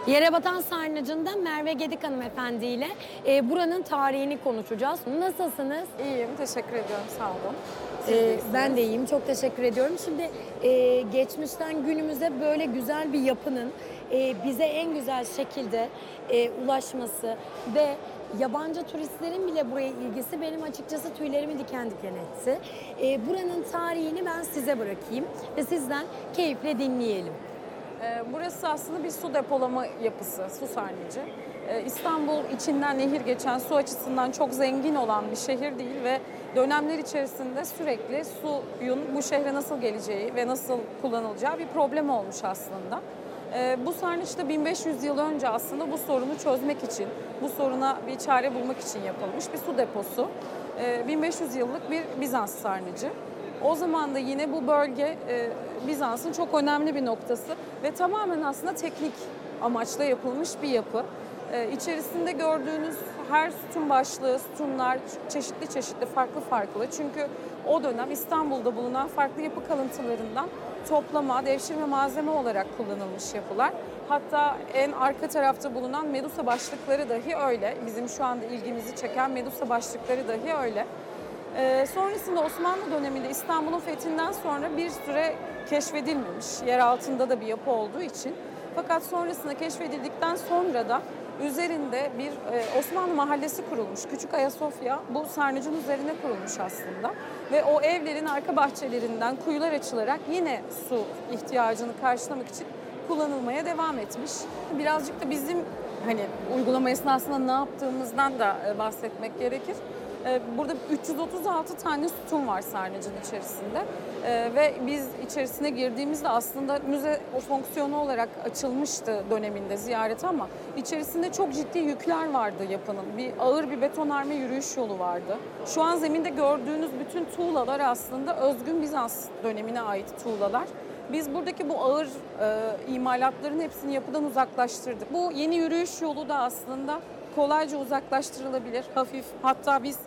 Yerebatan Sarnıcı'nda Merve Gedik hanımefendi ile buranın tarihini konuşacağız. Nasılsınız? İyiyim, teşekkür ediyorum. Sağ olun. Ben de iyiyim, çok teşekkür ediyorum. Şimdi geçmişten günümüze böyle güzel bir yapının bize en güzel şekilde ulaşması ve yabancı turistlerin bile buraya ilgisi benim açıkçası tüylerimi diken diken etti. Buranın tarihini ben size bırakayım ve sizden keyifle dinleyelim. Burası aslında bir su depolama yapısı, su sarnıcı. İstanbul içinden nehir geçen, su açısından çok zengin olan bir şehir değil ve dönemler içerisinde sürekli suyun bu şehre nasıl geleceği ve nasıl kullanılacağı bir problem olmuş aslında. Bu sarnıçta 1500 yıl önce aslında bu sorunu çözmek için, bu soruna bir çare bulmak için yapılmış bir su deposu. 1500 yıllık bir Bizans sarnıcı. O zaman da yine bu bölge Bizans'ın çok önemli bir noktası ve tamamen aslında teknik amaçla yapılmış bir yapı. İçerisinde gördüğünüz her sütun başlığı, sütunlar çeşitli, farklı. Çünkü o dönem İstanbul'da bulunan farklı yapı kalıntılarından toplama, devşirme malzeme olarak kullanılmış yapılar. Hatta en arka tarafta bulunan Medusa başlıkları dahi öyle. Bizim şu anda ilgimizi çeken Medusa başlıkları dahi öyle. Sonrasında Osmanlı döneminde İstanbul'un fethinden sonra bir süre keşfedilmemiş. Yer altında da bir yapı olduğu için. Fakat sonrasında keşfedildikten sonra da üzerinde bir Osmanlı mahallesi kurulmuş. Küçük Ayasofya bu sarnıcın üzerine kurulmuş aslında. Ve o evlerin arka bahçelerinden kuyular açılarak yine su ihtiyacını karşılamak için kullanılmaya devam etmiş. Birazcık da bizim uygulama esnasında ne yaptığımızdan da bahsetmek gerekir. Burada 336 tane sütun var sarnıcın içerisinde ve biz içerisine girdiğimizde aslında müze o fonksiyonu olarak açılmıştı döneminde ziyarete ama içerisinde çok ciddi yükler vardı yapının. Ağır bir betonarme yürüyüş yolu vardı. Şu an zeminde gördüğünüz bütün tuğlalar aslında özgün Bizans dönemine ait tuğlalar. Biz buradaki bu ağır imalatların hepsini yapıdan uzaklaştırdık. Bu yeni yürüyüş yolu da aslında kolayca uzaklaştırılabilir, hafif. Hatta biz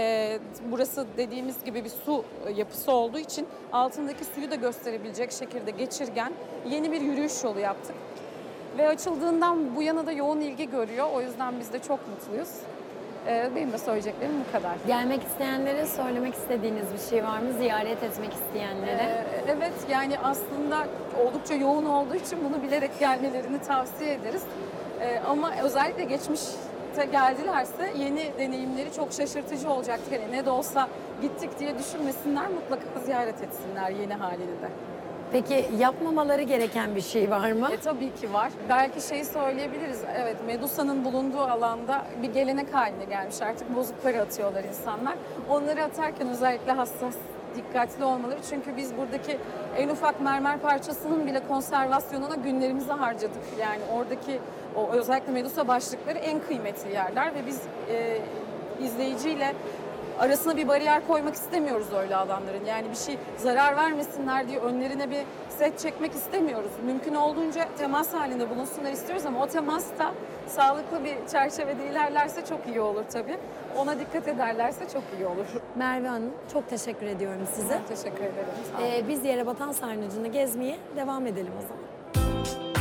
burası dediğimiz gibi bir su yapısı olduğu için altındaki suyu da gösterebilecek şekilde geçirgen yeni bir yürüyüş yolu yaptık. Ve açıldığından bu yana da yoğun ilgi görüyor. O yüzden biz de çok mutluyuz. Benim de söyleyeceklerim bu kadar. Gelmek isteyenlere söylemek istediğiniz bir şey var mı? Ziyaret etmek isteyenlere? Evet, yani aslında oldukça yoğun olduğu için bunu bilerek gelmelerini tavsiye ederiz. Ama özellikle geçmişte geldilerse yeni deneyimleri çok şaşırtıcı olacaktır. Yani ne de olsa gittik diye düşünmesinler, mutlaka ziyaret etsinler yeni halini de. Peki yapmamaları gereken bir şey var mı? Tabii ki var. Belki şeyi söyleyebiliriz. Evet, Medusa'nın bulunduğu alanda bir gelenek haline gelmiş. Artık bozukları atıyorlar insanlar. Onları atarken özellikle hassas, dikkatli olmaları. Çünkü biz buradaki en ufak mermer parçasının bile konservasyonuna günlerimizi harcadık. Yani oradaki o özellikle Medusa başlıkları en kıymetli yerler ve biz izleyiciyle arasına bir bariyer koymak istemiyoruz öyle alanların. Yani bir şey zarar vermesinler diye önlerine bir set çekmek istemiyoruz. Mümkün olduğunca temas halinde bulunsunlar istiyoruz ama o temas da sağlıklı bir çerçevede ilerlerse çok iyi olur tabii. Ona dikkat ederlerse çok iyi olur. Merve Hanım, çok teşekkür ediyorum size. Ben teşekkür ederim. Sağ olun. Biz Yerebatan Sarnıcı'nı gezmeye devam edelim o zaman.